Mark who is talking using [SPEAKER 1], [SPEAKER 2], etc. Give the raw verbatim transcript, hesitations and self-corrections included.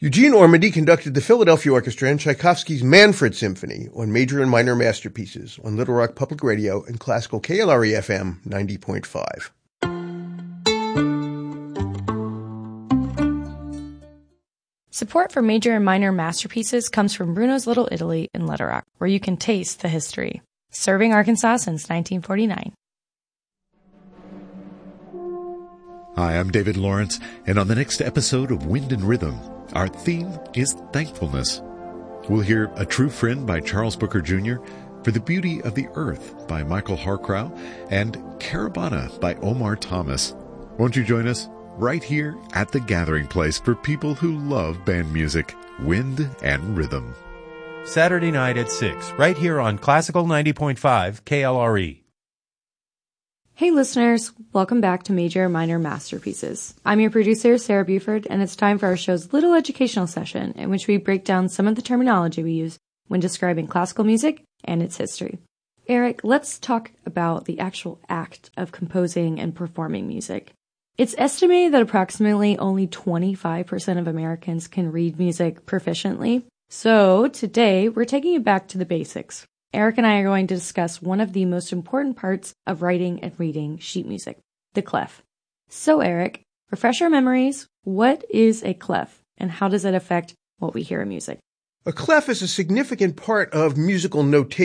[SPEAKER 1] Eugene Ormandy conducted the Philadelphia Orchestra and Tchaikovsky's Manfred Symphony on Major and Minor Masterpieces on Little Rock Public Radio and Classical K L R E F M ninety point five.
[SPEAKER 2] Support for Major and Minor Masterpieces comes from Bruno's Little Italy in Little Rock, where you can taste the history. Serving Arkansas since nineteen forty-nine.
[SPEAKER 3] Hi, I'm David Lawrence, and on the next episode of Wind and Rhythm, our theme is thankfulness. We'll hear A True Friend by Charles Booker Junior, For the Beauty of the Earth by Michael Harcrow, and Caravana by Omar Thomas. Won't you join us right here at the gathering place for people who love band music, Wind and Rhythm?
[SPEAKER 4] Saturday night at six, right here on Classical ninety point five K L R E.
[SPEAKER 2] Hey listeners, welcome back to Major and Minor Masterpieces. I'm your producer, Sarah Buford, and it's time for our show's little educational session in which we break down some of the terminology we use when describing classical music and its history. Eric, let's talk about the actual act of composing and performing music. It's estimated that approximately only twenty-five percent of Americans can read music proficiently. So today, we're taking it back to the basics. Eric and I are going to discuss one of the most important parts of writing and reading sheet music, the clef. So Eric, refresh our memories. What is a clef and how does it affect what we hear in music?
[SPEAKER 1] A clef is a significant part of musical notation.